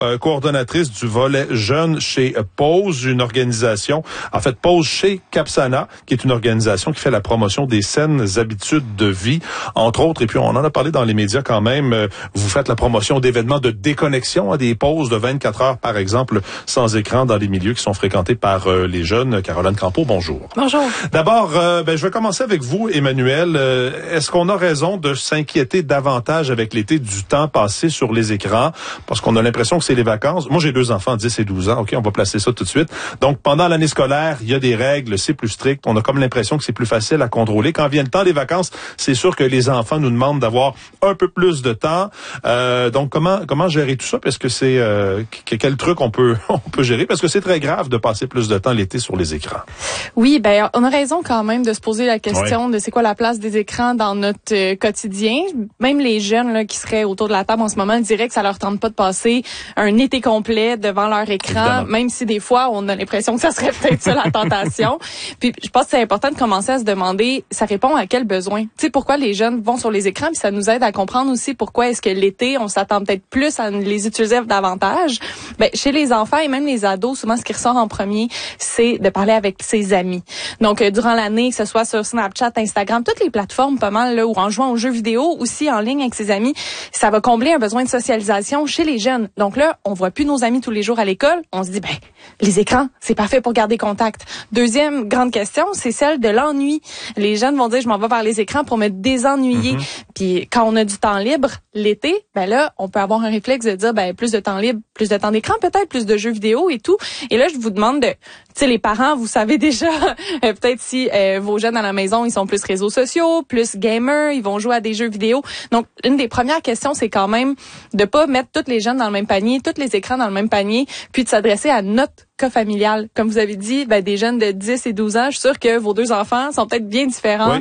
coordonnatrice du volet jeune chez Pause, une organisation, en fait Pause chez Capsana, qui est une organisation qui fait la promotion des saines habitudes de vie, entre autres. Et puis on en a parlé dans les médias quand même. Vous faites la promotion d'événements de déconnexion, des pauses de 24 heures par exemple, sans écran dans les milieux qui sont fréquentés par les jeunes. Caroline Campeau, bonjour. Bonjour. D'abord, je vais commencer avec vous, Emmanuel. Est-ce qu'on a raison de s'inquiéter davantage avec l'été du temps passé sur les écrans? Parce qu'on a l'impression que c'est les vacances. Moi, j'ai 2 enfants, 10 et 12 ans. OK, on va placer ça tout de suite. Donc, pendant l'année scolaire, il y a des règles, c'est plus strict. On a comme l'impression que c'est plus facile à contrôler. Quand vient le temps des vacances, c'est sûr que les enfants nous demandent d'avoir un peu plus de temps. Donc, comment gérer tout ça? Parce que c'est quel truc on peut gérer? Parce que c'est très grave de passer plus de temps l'été sur les écrans. Oui, ben on a raison quand même de se poser la question de c'est quoi la place des écrans dans notre quotidien. Même les jeunes là qui seraient autour de la table en ce moment diraient que ça leur tente pas de passer un été complet devant leur écran, évidemment. Même si des fois on a l'impression que ça serait peut-être ça la tentation. Puis je pense que c'est important de commencer à se demander ça répond à quel besoin. Tu sais pourquoi les jeunes vont sur les écrans, puis ça nous aide à comprendre aussi pourquoi est-ce que l'été on s'attend peut-être plus à les utiliser davantage. Ben chez les enfants et même les ados, souvent ce qui ressort en premier, c'est de parler avec ses amis. Donc durant l'année, que ce soit sur Snapchat, Instagram, toutes les plateformes pas mal là, ou en jouant aux jeux vidéo, aussi en ligne avec ses amis, ça va combler un besoin de socialisation chez les jeunes. Donc là, on voit plus nos amis tous les jours à l'école, on se dit les écrans, c'est parfait pour garder contact. Deuxième grande question, c'est celle de l'ennui. Les jeunes vont dire je m'en vais vers les écrans pour me désennuyer. Puis quand on a du temps libre l'été, là on peut avoir un réflexe de dire plus de temps libre, plus de temps d'écran peut-être, plus de jeux vidéo et tout. Et là je vous demande tu sais les parents, vous savez déjà peut-être si vos jeunes à la maison, ils sont plus réseaux sociaux, plus gamers, ils vont jouer à des jeux vidéo. Donc une des premières questions, c'est quand même de pas mettre tous les jeunes dans le même panier, tous les écrans dans le même panier, puis de s'adresser à notre cas familial. Comme vous avez dit, des jeunes de 10 et 12 ans, je suis sûre que vos 2 enfants sont peut-être bien différents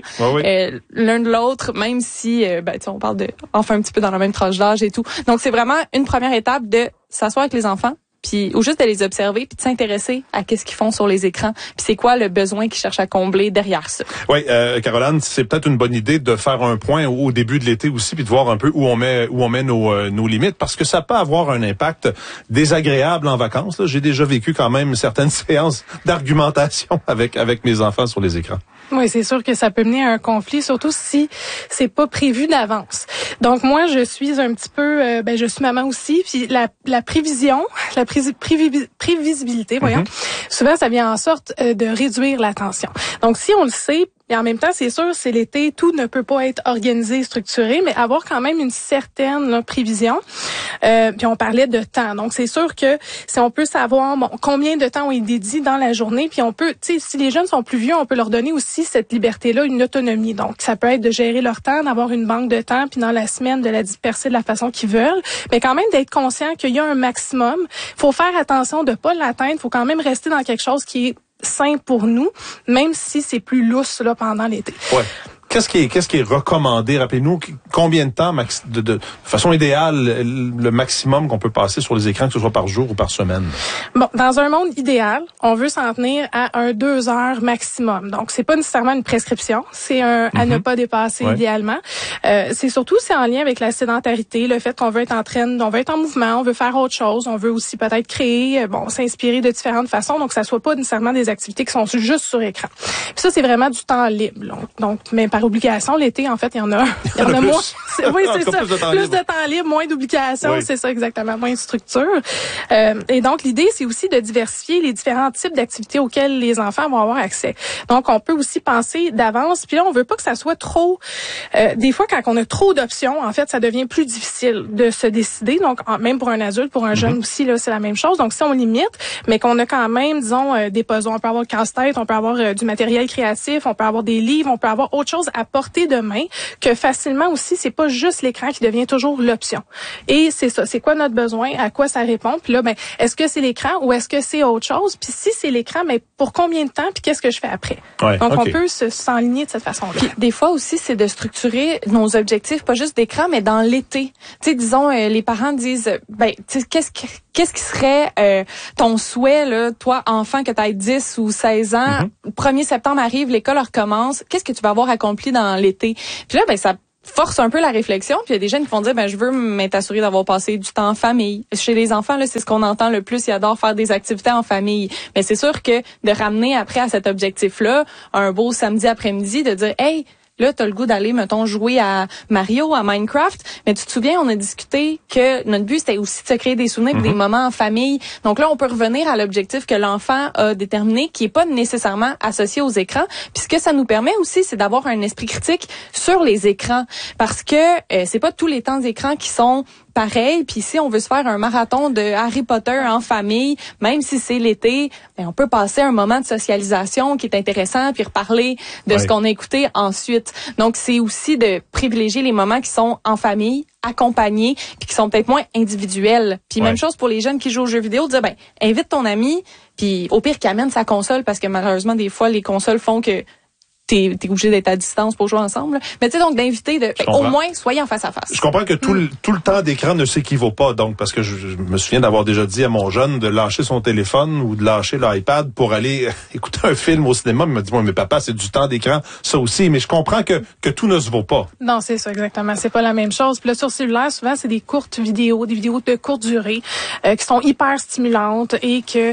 l'un de l'autre, même si on parle de enfin un petit peu dans la même tranche d'âge et tout. Donc c'est vraiment une première étape de s'asseoir avec les enfants, puis ou juste de les observer puis de s'intéresser à qu'est-ce qu'ils font sur les écrans, puis c'est quoi le besoin qu'ils cherchent à combler derrière ça. Oui, Caroline, c'est peut-être une bonne idée de faire un point au début de l'été aussi puis de voir un peu où on met nos limites, parce que ça peut avoir un impact désagréable en vacances. Là, j'ai déjà vécu quand même certaines séances d'argumentation avec mes enfants sur les écrans. Oui, c'est sûr que ça peut mener à un conflit, surtout si c'est pas prévu d'avance. Donc moi, je suis un petit peu, je suis maman aussi, puis la prévision, la prévisibilité, voyons, souvent ça vient en sorte de réduire la tension. Donc si on le sait, et en même temps, c'est sûr, c'est l'été, tout ne peut pas être organisé, structuré, mais avoir quand même une certaine prévision. Puis on parlait de temps. Donc c'est sûr que si on peut savoir combien de temps on est dédié dans la journée, puis on peut, tu sais, si les jeunes sont plus vieux, on peut leur donner aussi cette liberté-là, une autonomie. Donc ça peut être de gérer leur temps, d'avoir une banque de temps, puis dans la semaine de la disperser de la façon qu'ils veulent, mais quand même d'être conscient qu'il y a un maximum. Faut faire attention de pas l'atteindre. Faut quand même rester dans quelque chose qui est sain pour nous, même si c'est plus lousse là pendant l'été. Ouais. Qu'est-ce qui est recommandé? Rappelez-nous combien de temps, de façon idéale, le maximum qu'on peut passer sur les écrans, que ce soit par jour ou par semaine? Bon, dans un monde idéal, on veut s'en tenir à 2 heures maximum. Donc, c'est pas nécessairement une prescription, c'est à ne pas dépasser idéalement. C'est en lien avec la sédentarité, le fait qu'on veut être on veut être en mouvement, on veut faire autre chose, on veut aussi peut-être créer, s'inspirer de différentes façons, donc que ça soit pas nécessairement des activités qui sont juste sur écran. Puis ça, c'est vraiment du temps libre. Donc, mais par obligation, l'été, en fait, il y en a moins. Oui, c'est ça. Plus de temps libre, moins d'obligations, c'est ça exactement, moins de structure. Et donc, l'idée, c'est aussi de diversifier les différents types d'activités auxquelles les enfants vont avoir accès. Donc, on peut aussi penser d'avance. Puis là, on veut pas que ça soit trop... des fois, quand on a trop d'options, en fait, ça devient plus difficile de se décider. Donc, même pour un adulte, pour un jeune aussi, là, c'est la même chose. Donc, si on limite, mais qu'on a quand même, disons, des puzzles, on peut avoir casse-tête, on peut avoir du matériel créatif, on peut avoir des livres, on peut avoir autre chose à portée de main, que facilement aussi, c'est pas juste l'écran qui devient toujours l'option. Et c'est ça, c'est quoi notre besoin, à quoi ça répond, puis là, est-ce que c'est l'écran ou est-ce que c'est autre chose, puis si c'est l'écran, pour combien de temps, puis qu'est-ce que je fais après? Ouais, donc, on peut s'enligner de cette façon-là. Puis, des fois aussi, c'est de structurer nos objectifs, pas juste d'écran, mais dans l'été. Tu sais, disons, les parents disent, qu'est-ce qui serait ton souhait, là, toi, enfant, que tu aies 10 ou 16 ans, 1er septembre arrive, l'école recommence, qu'est-ce que tu vas avoir accompli dans l'été? Puis là, ça force un peu la réflexion, puis il y a des jeunes qui vont dire je veux m'être assuré d'avoir passé du temps en famille. Chez les enfants là, c'est ce qu'on entend le plus, ils adorent faire des activités en famille. Mais c'est sûr que de ramener après à cet objectif-là un beau samedi après-midi de dire hey, là, t'as le goût d'aller, mettons, jouer à Mario, à Minecraft. Mais tu te souviens, on a discuté que notre but, c'était aussi de se créer des souvenirs, des moments en famille. Donc là, on peut revenir à l'objectif que l'enfant a déterminé, qui est pas nécessairement associé aux écrans. Puis ce que ça nous permet aussi, c'est d'avoir un esprit critique sur les écrans. Parce que c'est pas tous les temps d'écran qui sont pareil, puis si on veut se faire un marathon de Harry Potter en famille, même si c'est l'été, on peut passer un moment de socialisation qui est intéressant, puis reparler de ce qu'on a écouté ensuite. Donc, c'est aussi de privilégier les moments qui sont en famille, accompagnés, puis qui sont peut-être moins individuels. Puis même chose pour les jeunes qui jouent aux jeux vidéo, dire invite ton ami, puis au pire qu'il amène sa console, parce que malheureusement, des fois, les consoles font que t'es obligé d'être à distance pour jouer ensemble. Mais tu sais, donc d'inviter au moins soyez en face à face. Je comprends que tout le temps d'écran ne s'équivaut pas, donc parce que je me souviens d'avoir déjà dit à mon jeune de lâcher son téléphone ou de lâcher l'iPad pour aller écouter un film au cinéma. Il m'a dit mais papa, c'est du temps d'écran ça aussi, mais je comprends que tout ne se vaut pas. Non, c'est ça exactement, c'est pas la même chose. Puis là sur cellulaire, souvent c'est des courtes vidéos, des vidéos de courte durée qui sont hyper stimulantes et que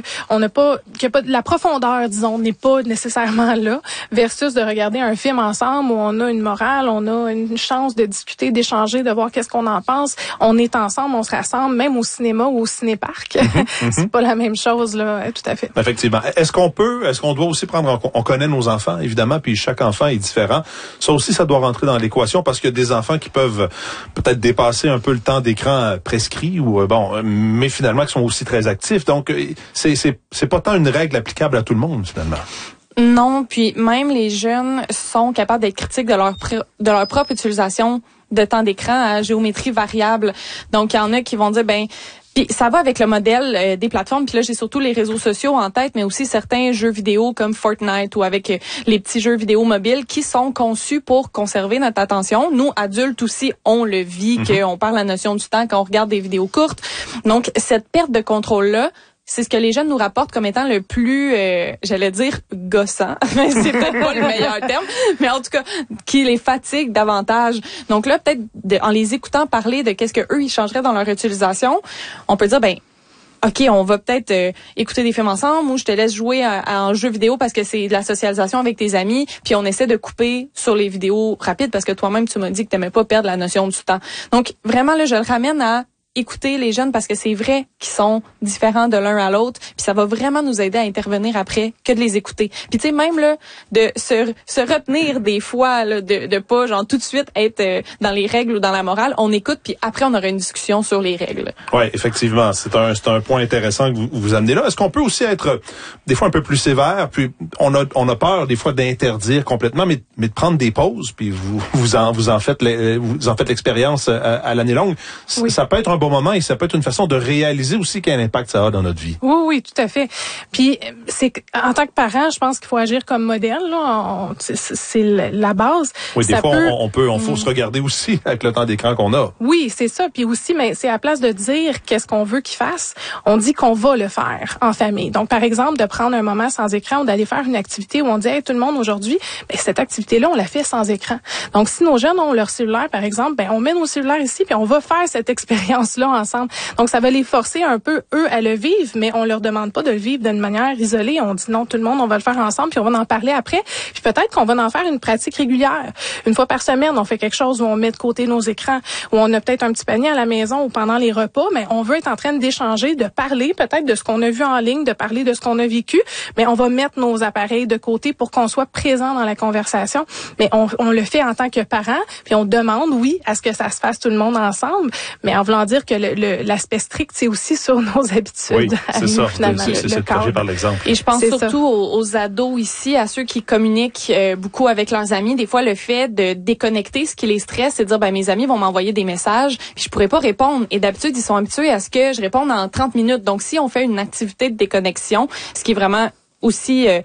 la profondeur, disons, n'est pas nécessairement là versus de regarder un film ensemble où on a une morale, on a une chance de discuter, d'échanger, de voir qu'est-ce qu'on en pense. On est ensemble, on se rassemble, même au cinéma ou au ciné-parc. C'est pas la même chose, là, tout à fait. Effectivement. Est-ce qu'on doit aussi on connaît nos enfants, évidemment, puis chaque enfant est différent. Ça aussi, ça doit rentrer dans l'équation parce qu'il y a des enfants qui peuvent peut-être dépasser un peu le temps d'écran prescrit mais finalement qui sont aussi très actifs. Donc, c'est pas tant une règle applicable à tout le monde, finalement. Non, puis même les jeunes sont capables d'être critiques de leur propre utilisation de temps d'écran à géométrie variable. Donc, il y en a qui vont dire, puis ça va avec le modèle des plateformes. Puis là, j'ai surtout les réseaux sociaux en tête, mais aussi certains jeux vidéo comme Fortnite ou avec les petits jeux vidéo mobiles qui sont conçus pour conserver notre attention. Nous, adultes aussi, on le vit, qu'on perd la notion du temps quand on regarde des vidéos courtes. Donc, cette perte de contrôle-là, c'est ce que les jeunes nous rapportent comme étant le plus, j'allais dire, gossant. C'est peut-être pas le meilleur terme, mais en tout cas, qui les fatigue davantage. Donc là, peut-être, en les écoutant parler de qu'est-ce que eux ils changeraient dans leur utilisation, on peut dire, OK, on va peut-être écouter des films ensemble ou je te laisse jouer à un jeu vidéo parce que c'est de la socialisation avec tes amis, puis on essaie de couper sur les vidéos rapides parce que toi-même, tu m'as dit que t'aimais pas perdre la notion du temps. Donc, vraiment, là, je le ramène à écouter les jeunes parce que c'est vrai qu'ils sont différents de l'un à l'autre, puis ça va vraiment nous aider à intervenir après que de les écouter. Puis tu sais même là de se retenir des fois là, de pas genre tout de suite être dans les règles ou dans la morale, on écoute puis après on aura une discussion sur les règles. Ouais, effectivement, c'est un point intéressant que vous amenez là. Est-ce qu'on peut aussi être des fois un peu plus sévère, puis on a peur des fois d'interdire complètement mais de prendre des pauses, puis vous en faites l'expérience à l'année longue. Oui. Ça peut être un bon moment et ça peut être une façon de réaliser aussi quel impact ça a dans notre vie. Oui, tout à fait. Puis c'est en tant que parent, je pense qu'il faut agir comme modèle là, c'est la base. Oui, des fois on faut se regarder aussi avec le temps d'écran qu'on a. Oui, c'est ça. Puis aussi mais c'est à la place de dire qu'est-ce qu'on veut qu'ils fassent, on dit qu'on va le faire en famille. Donc par exemple de prendre un moment sans écran ou d'aller faire une activité où on dit hey, tout le monde aujourd'hui, cette activité-là on la fait sans écran. Donc si nos jeunes ont leur cellulaire par exemple, on met nos cellulaires ici puis on va faire cette expérience là ensemble. Donc, ça va les forcer un peu, eux, à le vivre, mais on leur demande pas de le vivre d'une manière isolée. On dit non, tout le monde, on va le faire ensemble, puis on va en parler après. Puis peut-être qu'on va en faire une pratique régulière. Une fois par semaine, on fait quelque chose où on met de côté nos écrans, où on a peut-être un petit panier à la maison ou pendant les repas, mais on veut être en train d'échanger, de parler peut-être de ce qu'on a vu en ligne, de parler de ce qu'on a vécu, mais on va mettre nos appareils de côté pour qu'on soit présent dans la conversation. Mais on le fait en tant que parents, puis on demande, oui, à ce que ça se fasse tout le monde ensemble, mais en voulant dire que l'aspect strict, c'est aussi sur nos habitudes. Oui, c'est ça. C'est partagé par l'exemple. Et je pense surtout aux ados ici, à ceux qui communiquent beaucoup avec leurs amis. Des fois, le fait de déconnecter ce qui les stresse, c'est de dire, mes amis vont m'envoyer des messages, puis je pourrais pas répondre. Et d'habitude, ils sont habitués à ce que je réponde en 30 minutes. Donc, si on fait une activité de déconnexion, ce qui est vraiment aussi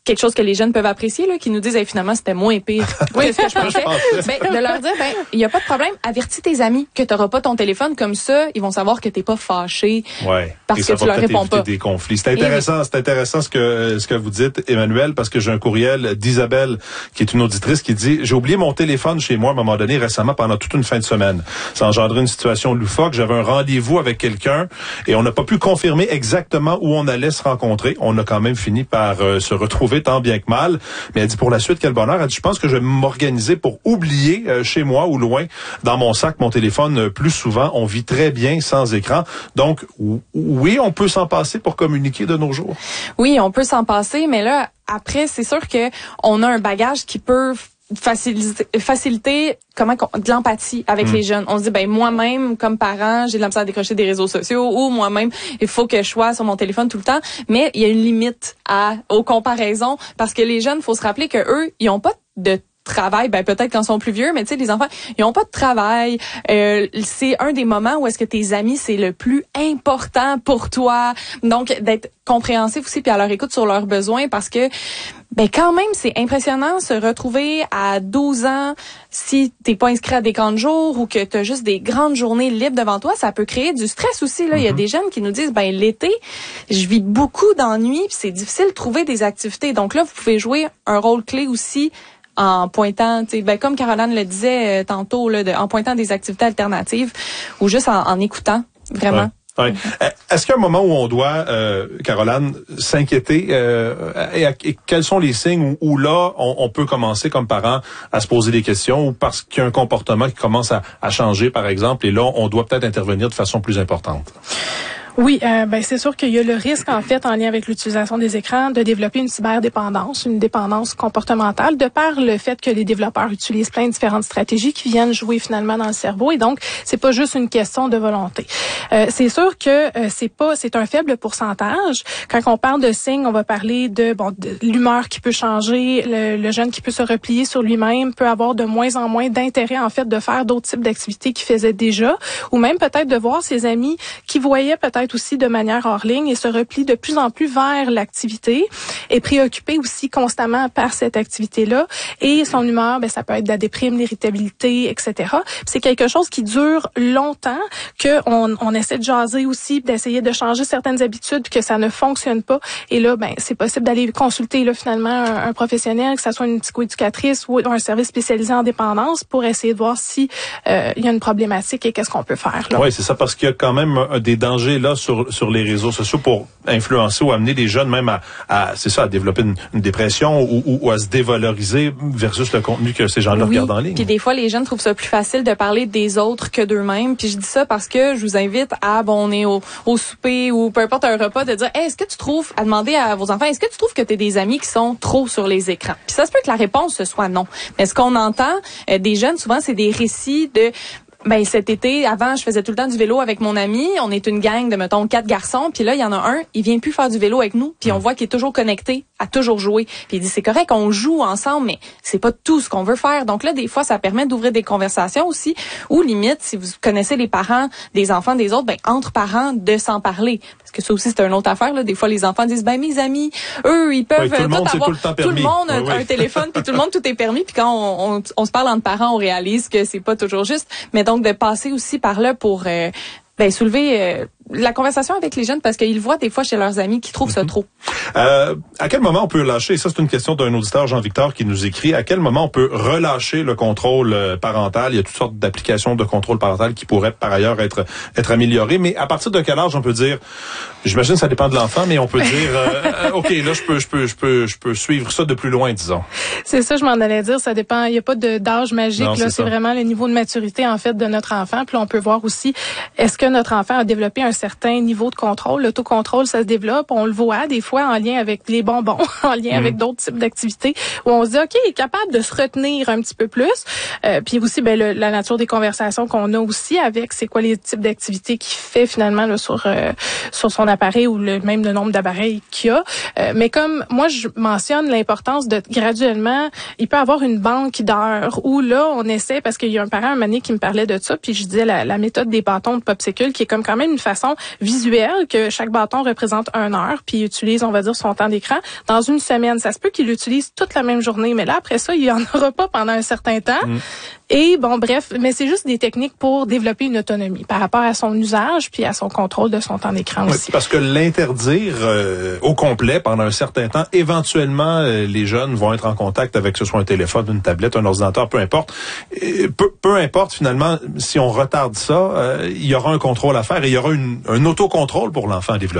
quelque chose que les jeunes peuvent apprécier, là, qui nous disent finalement c'était moins pire que ce que je pensais. De leur dire il y a pas de problème, avertis tes amis que tu n'auras pas ton téléphone, comme ça ils vont savoir que t'es pas fâché parce que tu leur réponds pas. Des conflits. C'est intéressant ce que vous dites, Emmanuel, parce que j'ai un courriel d'Isabelle qui est une auditrice qui dit j'ai oublié mon téléphone chez moi à un moment donné récemment pendant toute une fin de semaine. Ça a engendré une situation loufoque. J'avais un rendez-vous avec quelqu'un et on n'a pas pu confirmer exactement où on allait se rencontrer. On a quand même fini par se retrouver tant bien que mal. Mais elle dit pour la suite, quel bonheur. Elle dit, je pense que je vais m'organiser pour oublier chez moi ou loin dans mon sac mon téléphone plus souvent. On vit très bien sans écran. Donc, oui, on peut s'en passer pour communiquer de nos jours. Oui, on peut s'en passer, mais là, après, c'est sûr que on a un bagage qui peut faciliter de l'empathie avec les jeunes. On se dit moi-même comme parent, j'ai de la misère à décrocher des réseaux sociaux ou moi-même, il faut que je sois sur mon téléphone tout le temps, mais il y a une limite aux comparaisons parce que les jeunes, faut se rappeler que eux, ils ont pas de travail, peut-être quand ils sont plus vieux, mais tu sais, les enfants, ils ont pas de travail. C'est un des moments où est-ce que tes amis, c'est le plus important pour toi. Donc, d'être compréhensif aussi, puis à leur écoute sur leurs besoins, parce que, quand même, c'est impressionnant se retrouver à 12 ans, si t'es pas inscrit à des camps de jour ou que t'as juste des grandes journées libres devant toi, ça peut créer du stress aussi, là. Il y a des jeunes qui nous disent, l'été, je vis beaucoup d'ennuis, puis c'est difficile de trouver des activités. Donc là, vous pouvez jouer un rôle clé aussi en pointant, comme Caroline le disait tantôt, là, en pointant des activités alternatives ou juste en écoutant, vraiment. Ouais. Est-ce qu'il y a un moment où on doit, Caroline, s'inquiéter et quels sont les signes où là, on peut commencer comme parent à se poser des questions ou parce qu'il y a un comportement qui commence à changer, par exemple, et là, on doit peut-être intervenir de façon plus importante? Oui, c'est sûr qu'il y a le risque, en fait, en lien avec l'utilisation des écrans, de développer une cyberdépendance, une dépendance comportementale, de par le fait que les développeurs utilisent plein de différentes stratégies qui viennent jouer finalement dans le cerveau. Et donc, c'est pas juste une question de volonté. C'est sûr que c'est un faible pourcentage. Quand on parle de signes, on va parler de l'humeur qui peut changer, le jeune qui peut se replier sur lui-même, peut avoir de moins en moins d'intérêt, en fait, de faire d'autres types d'activités qu'il faisait déjà, ou même peut-être de voir ses amis qui voyaient peut-être aussi de manière hors ligne et se replie de plus en plus vers l'activité et préoccupé aussi constamment par cette activité-là. Et son humeur, ça peut être de la déprime, l'irritabilité, etc. Puis c'est quelque chose qui dure longtemps, qu'on essaie de jaser aussi, d'essayer de changer certaines habitudes, puis que ça ne fonctionne pas. Et là, c'est possible d'aller consulter là, finalement un professionnel, que ça soit une psychoéducatrice ou un service spécialisé en dépendance, pour essayer de voir si il y a une problématique et qu'est-ce qu'on peut faire. Oui, c'est ça, parce qu'il y a quand même des dangers là sur les réseaux sociaux pour influencer ou amener les jeunes même à développer une dépression ou à se dévaloriser versus le contenu que ces gens-là regardent en ligne. Puis des fois, les jeunes trouvent ça plus facile de parler des autres que d'eux-mêmes. Puis je dis ça parce que je vous invite on est au souper ou peu importe un repas, de dire est-ce que tu trouves, à demander à vos enfants, est-ce que tu trouves que tu as des amis qui sont trop sur les écrans? Puis ça se peut que la réponse ce soit non. Mais ce qu'on entend des jeunes, souvent, c'est des récits de cet été, avant, je faisais tout le temps du vélo avec mon ami. On est une gang de, 4 garçons. Puis là, il y en a un, il vient plus faire du vélo avec nous. Puis on voit qu'il est toujours connecté, à toujours jouer. Puis il dit, c'est correct, on joue ensemble, mais c'est pas tout ce qu'on veut faire. Donc là, des fois, ça permet d'ouvrir des conversations aussi. Ou limite, si vous connaissez les parents des enfants des autres, entre parents, de s'en parler. Parce que ça aussi, c'est une autre affaire, là. Des fois, les enfants disent, mes amis, eux, ils peuvent tout avoir... Tout le monde a un téléphone, puis tout le monde, tout est permis. Puis quand on se parle entre parents, on réalise que c'est pas toujours juste. Mais donc, de passer aussi par là pour soulever la conversation avec les jeunes, parce qu'ils voient des fois chez leurs amis qui trouvent ça trop. À quel moment on peut lâcher, ça c'est une question d'un auditeur, Jean-Victor, qui nous écrit, à quel moment on peut relâcher le contrôle parental? Il y a toutes sortes d'applications de contrôle parental qui pourraient par ailleurs être améliorées, mais à partir de quel âge on peut dire, j'imagine que ça dépend de l'enfant, mais on peut dire OK, là je peux suivre ça de plus loin, disons. C'est ça, je m'en allais dire, ça dépend, il n'y a pas d'âge magique, non, là, c'est vraiment le niveau de maturité en fait de notre enfant. Puis là, on peut voir aussi, est-ce que notre enfant a développé un certain niveau de contrôle? L'autocontrôle, ça se développe, on le voit des fois en lien avec les bonbons, en lien avec d'autres types d'activités, où on se dit, OK, il est capable de se retenir un petit peu plus. Puis aussi, la nature des conversations qu'on a aussi avec, c'est quoi les types d'activités qu'il fait finalement là, sur son appareil ou même le nombre d'appareils qu'il a. Mais comme moi, je mentionne l'importance de graduellement, il peut avoir une banque d'heures où là, on essaie, parce qu'il y a un parent un moment donné qui me parlait de ça, puis je disais la méthode des bâtons de popsicle, qui est comme quand même une façon façon visuelle que chaque bâton représente 1 heure, puis il utilise, on va dire, son temps d'écran. Dans une semaine, ça se peut qu'il l'utilise toute la même journée, mais là, après ça, il en aura pas pendant un certain temps. Et bon, bref, mais c'est juste des techniques pour développer une autonomie par rapport à son usage puis à son contrôle de son temps d'écran aussi. Parce que l'interdire au complet pendant un certain temps, éventuellement, les jeunes vont être en contact avec, que ce soit un téléphone, une tablette, un ordinateur, peu importe. Peu importe, finalement, si on retarde ça, il y aura un contrôle à faire et il y aura un autocontrôle pour l'enfant à développer.